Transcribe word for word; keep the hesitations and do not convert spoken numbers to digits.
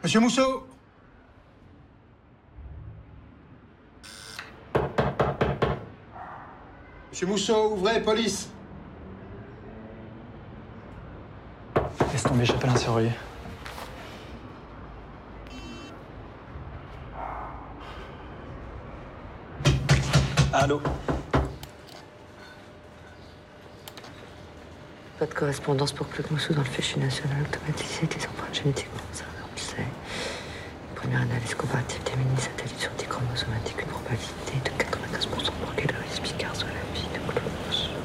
Monsieur Mousseau! Monsieur Mousseau, ouvrez, police! Laisse tomber, j'appelle un serrurier. Allô? Pas de correspondance pour Claude Moussou dans le fichier national automatisé des empreintes génétiques.